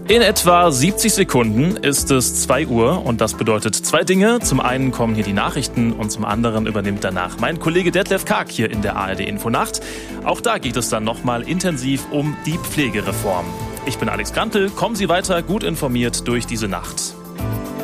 In etwa 70 Sekunden ist es 2 Uhr und das bedeutet 2 Dinge. Zum einen kommen hier die Nachrichten und zum anderen übernimmt danach mein Kollege Detlef Karg hier in der ARD Infonacht. Auch da geht es dann nochmal intensiv um die Pflegereform. Ich bin Alex Grantel, kommen Sie weiter gut informiert durch diese Nacht.